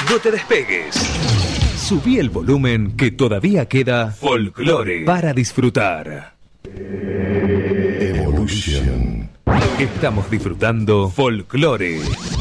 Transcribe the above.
No te despegues. Subí el volumen que todavía queda folclore para disfrutar. Evolution. Estamos disfrutando folclore.